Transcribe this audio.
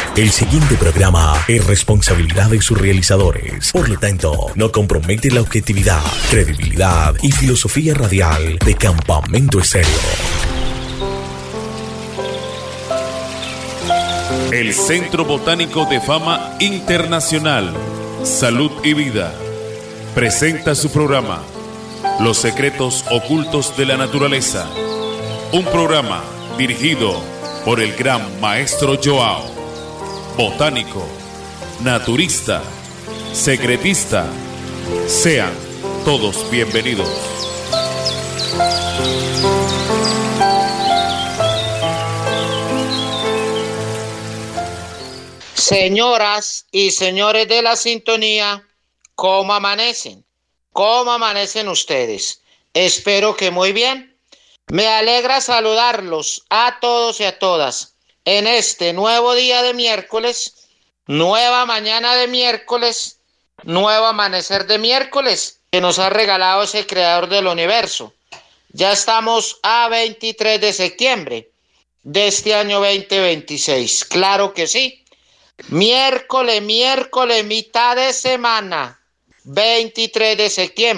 El siguiente programa es responsabilidad de sus realizadores. Por lo tanto, no compromete la objetividad, credibilidad y filosofía radial de Campamento Estéreo. El Centro Botánico de Fama Internacional, Salud y Vida, presenta su programa Los Secretos Ocultos de la Naturaleza. Un programa dirigido por el gran maestro Joao, botánico, naturista, secretista. Sean todos bienvenidos. Señoras y señores de la sintonía, ¿cómo amanecen? ¿Cómo amanecen ustedes? Espero que muy bien. Me alegra saludarlos a todos y a todas en este nuevo día de miércoles, nueva mañana de miércoles, nuevo amanecer de miércoles que nos ha regalado ese creador del universo. Ya estamos a 23 de septiembre de este año 2026. Claro que sí. Miércoles, mitad de semana, 23 de septiembre.